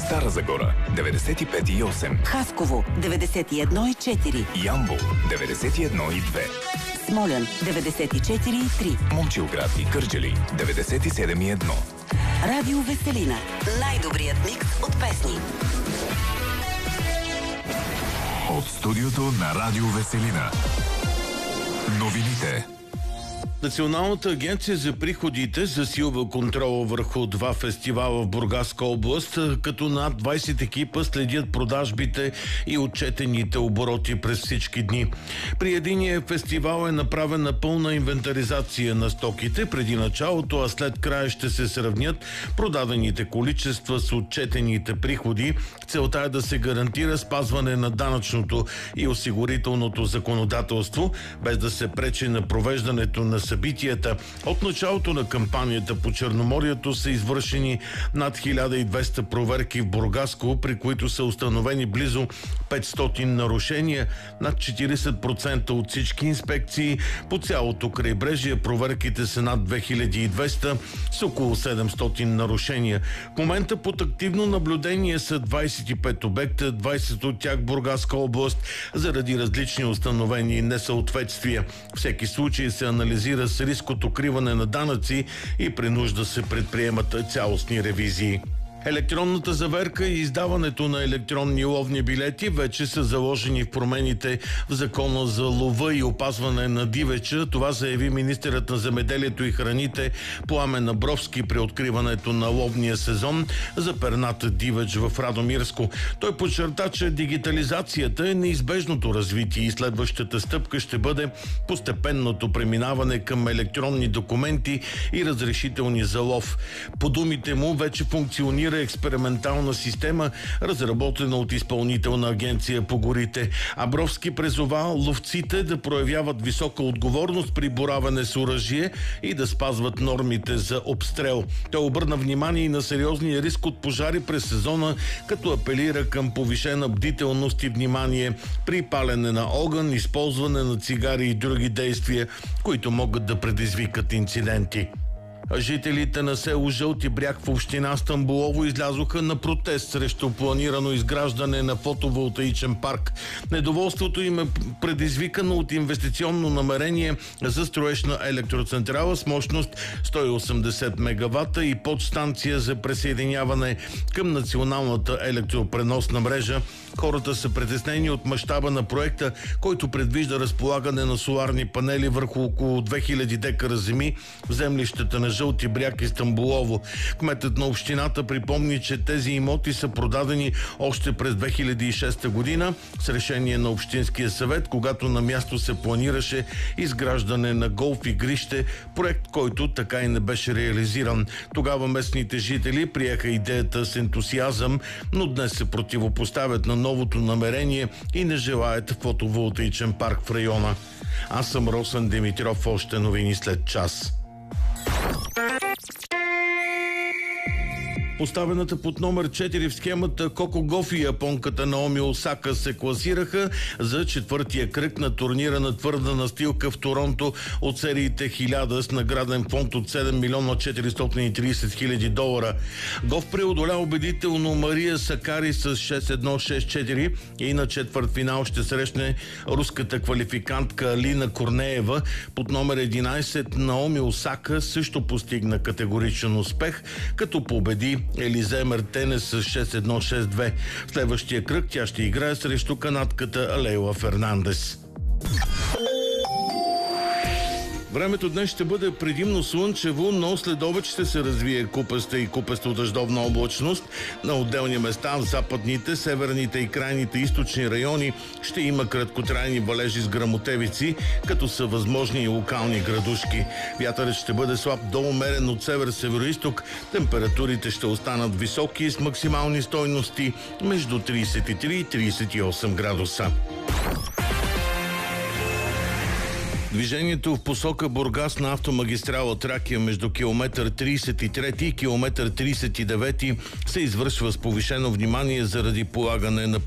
Стара Загора 95,8, Хасково 91,4, Ямбол 91,2, Смолян 94,3, Момчилград и Кърджали 97,1. Радио Веселина. Най-добрият микс от песни. От студиото на Радио Веселина. Новините. Националната агенция за приходите засилва контрола върху два фестивала в Бургаска област, като над 20 екипа следят продажбите и отчетените обороти през всички дни. При единия фестивал е направена пълна инвентаризация на стоките преди началото, а след края ще се сравнят продадените количества с отчетените приходи. Целта е да се гарантира спазване на данъчното и осигурителното законодателство, без да се пречи на провеждането на събитията. От началото на кампанията по Черноморието са извършени над 1200 проверки в Бургаско, при които са установени близо 500 нарушения, над 40% от всички инспекции. По цялото крайбрежие проверките са над 2200 с около 700 нарушения. В момента под активно наблюдение са 25 обекта, 20 от тях Бургаска област, заради различни установени несъответствия. Всеки случай се анализира с риск от укриване на данъци и при нужда се предприемат цялостни ревизии. Електронната заверка и издаването на електронни ловни билети вече са заложени в промените в Закона за лова и опазване на дивеча. Това заяви министърът на земеделието и храните Пламен Абровски при откриването на ловния сезон за перната дивеч в Радомирско. Той подчерта, че дигитализацията е неизбежното развитие и следващата стъпка ще бъде постепенното преминаване към електронни документи и разрешителни за лов. По думите му вече функционира експериментална система, разработена от Изпълнителна агенция по горите. Абровски призова ловците да проявяват висока отговорност при боравене с оръжие и да спазват нормите за обстрел. Той обърна внимание и на сериозния риск от пожари през сезона, като апелира към повишена бдителност и внимание при палене на огън, използване на цигари и други действия, които могат да предизвикат инциденти. Жителите на село Жълти бряг в община Стамболово излязоха на протест срещу планирано изграждане на фотоволтаичен парк. Недоволството им е предизвикано от инвестиционно намерение за строеж на електроцентрала с мощност 180 мегавата и подстанция за присъединяване към националната електропреносна мрежа. Хората са притеснени от мащаба на проекта, който предвижда разполагане на соларни панели върху около 2000 декара земи в землищата на Жълти бряг и Стамболово. Кметът на общината припомни, че тези имоти са продадени още през 2006 година с решение на Общинския съвет, когато на място се планираше изграждане на голф игрище, проект, който така и не беше реализиран. Тогава местните жители приеха идеята с ентусиазъм, но днес се противопоставят на новото намерение и не желаят фотоволтаичен парк в района. Аз съм Росен Димитров, още новини след час. Поставената под номер 4 в схемата Коко Гоф и японката Наоми Осака се класираха за четвъртия кръг на турнира на твърда настилка в Торонто от сериите 1000 с награден фонд от 7 милиона 430 хиляди долара. Гоф преодоля убедително Мария Сакари с 6-1-6-4 и на четвъртфинал ще срещне руската квалификантка Алина Корнеева. Под номер 11 Наоми Осака също постигна категоричен успех, като победи Елизе Мертенес с 6-1-6-2. В следващия кръг тя ще играе срещу канадката Лейла Фернандес. Времето днес ще бъде предимно слънчево, но след обед ще се развие купеста и купесто-дъждовна облачност. На отделни места в западните, северните и крайните източни райони ще има краткотрайни валежи с гръмотевици, като са възможни и локални градушки. Вятърът ще бъде слаб до умерен от север-североизток. Температурите ще останат високи с максимални стойности между 33 и 38 градуса. Движението в посока Бургас на автомагистрала Тракия между километър 33 и километър 39 се извършва с повишено внимание заради полагане на